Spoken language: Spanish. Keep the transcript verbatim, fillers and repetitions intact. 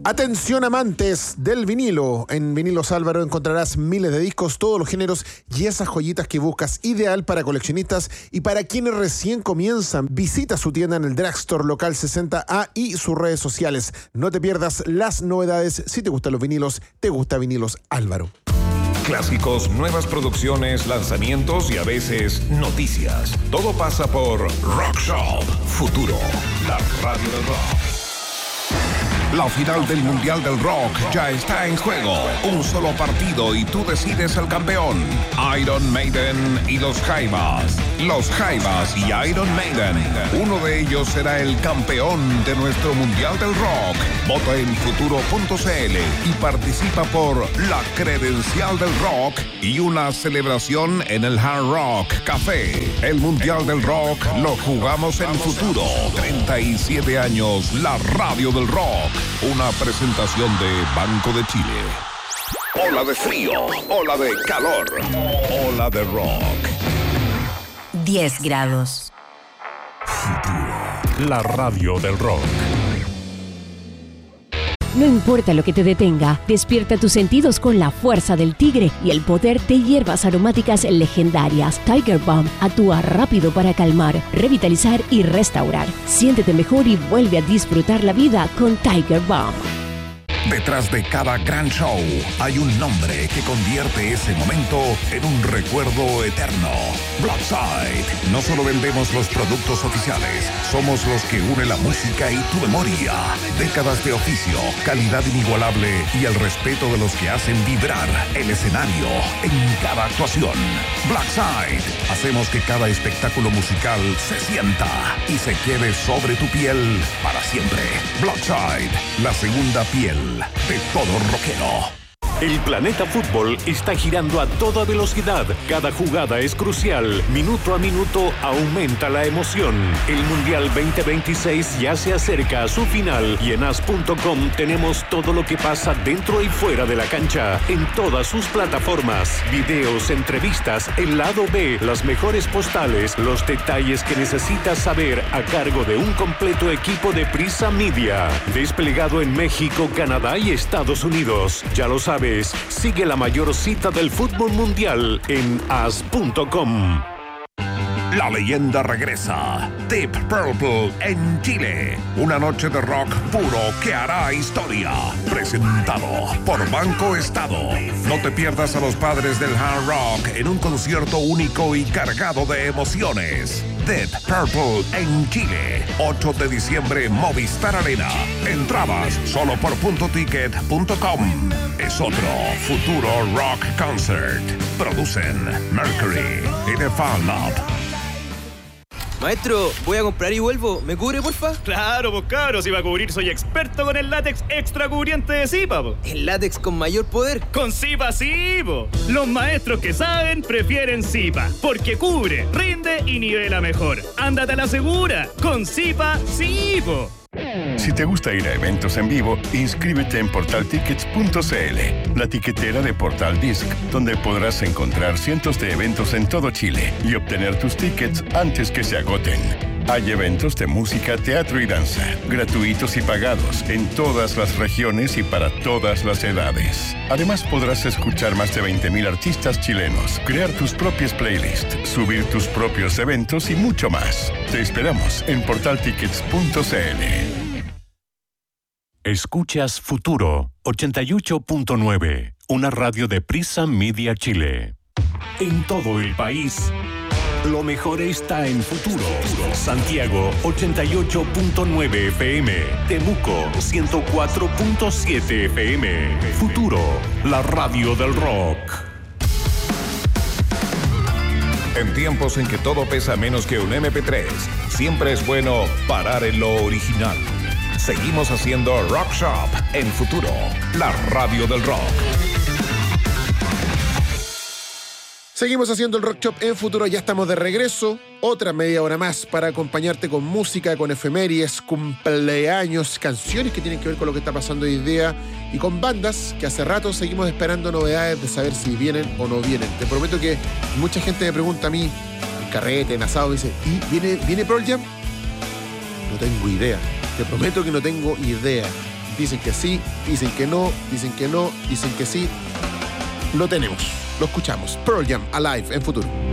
Atención amantes del vinilo, en Vinilos Álvaro encontrarás miles de discos, todos los géneros y esas joyitas que buscas, ideal para coleccionistas y para quienes recién comienzan. Visita su tienda en el Drugstore Local sesenta A y sus redes sociales. No te pierdas las novedades. Si te gustan los vinilos, te gusta Vinilos Álvaro. Clásicos, nuevas producciones, lanzamientos y a veces noticias. Todo pasa por Rock Shop Futuro, la radio del rock. La final del Mundial del Rock ya está en juego. Un solo partido y tú decides el campeón. Iron Maiden y los Jaivas. Los Jaivas y Iron Maiden. Uno de ellos será el campeón de nuestro Mundial del Rock. Vota en futuro punto c l y participa por la credencial del rock y una celebración en el Hard Rock Café. El Mundial del Rock lo jugamos en Futuro. treinta y siete años, la radio del rock. Una presentación de Banco de Chile. Ola de frío, ola de calor, ola de rock. diez grados. Futuro, la radio del rock. No importa lo que te detenga, despierta tus sentidos con la fuerza del tigre y el poder de hierbas aromáticas legendarias. Tiger Balm actúa rápido para calmar, revitalizar y restaurar. Siéntete mejor y vuelve a disfrutar la vida con Tiger Balm. Detrás de cada gran show hay un nombre que convierte ese momento en un recuerdo eterno. Blackside. No solo vendemos los productos oficiales, somos los que unen la música y tu memoria. Décadas de oficio, calidad inigualable y el respeto de los que hacen vibrar el escenario en cada actuación. Blackside. Hacemos que cada espectáculo musical se sienta y se quede sobre tu piel para siempre. Blackside, la segunda piel de todo rockero. El planeta fútbol está girando a toda velocidad. Cada jugada es crucial. Minuto a minuto aumenta la emoción. El Mundial veinte veintiséis ya se acerca a su final y en as punto com tenemos todo lo que pasa dentro y fuera de la cancha. En todas sus plataformas. Videos, entrevistas, el lado B, las mejores postales, los detalles que necesitas saber a cargo de un completo equipo de Prisa Media. Desplegado en México, Canadá y Estados Unidos. Ya lo sabes. Sigue la mayor cita del fútbol mundial en as punto com. La leyenda regresa. Deep Purple en Chile. Una noche de rock puro que hará historia. Presentado por Banco Estado. No te pierdas a los padres del hard rock en un concierto único y cargado de emociones. Deep Purple en Chile. ocho de diciembre, Movistar Arena. Entradas solo por punto ticket punto com. Es otro Futuro Rock Concert. Producen Mercury y The Fan Lab. Maestro, voy a comprar y vuelvo. ¿Me cubre, porfa? Claro, pues cabros, si va a cubrir soy experto con el látex extra cubriente de Zipa, po. ¿El látex con mayor poder? Con Zipa sí, po. Los maestros que saben prefieren Zipa, porque cubre, rinde y nivela mejor. Ándate a la segura, con Zipa sí, po. Si te gusta ir a eventos en vivo, inscríbete en portal tickets punto c l, la tiquetera de Portal Disc, donde podrás encontrar cientos de eventos en todo Chile y obtener tus tickets antes que se agoten. Hay eventos de música, teatro y danza, gratuitos y pagados, en todas las regiones y para todas las edades. Además, podrás escuchar más de veinte mil artistas chilenos, crear tus propias playlists, subir tus propios eventos y mucho más. Te esperamos en portal tickets punto c l. Escuchas Futuro ochenta y ocho punto nueve, una radio de Prisa Media Chile. En todo el país, lo mejor está en Futuro. Santiago ochenta y ocho punto nueve F M, Temuco ciento cuatro punto siete F M. Futuro, la radio del rock. En tiempos en que todo pesa menos que un eme pe tres, siempre es bueno parar en lo original. Seguimos haciendo Rock Shop en Futuro, la radio del rock. Seguimos haciendo el Rock Shop en Futuro, ya estamos de regreso. Otra media hora más para acompañarte con música, con efemérides, cumpleaños, canciones que tienen que ver con lo que está pasando hoy día y con bandas que hace rato seguimos esperando novedades de saber si vienen o no vienen. Te prometo que mucha gente me pregunta a mí, en carrete, en asado, me dice, ¿y viene, viene Pearl Jam? No tengo idea. Te prometo que no tengo idea. Dicen que sí, dicen que no, dicen que no, dicen que sí. Lo tenemos, lo escuchamos. Pearl Jam, Alive, en Futuro.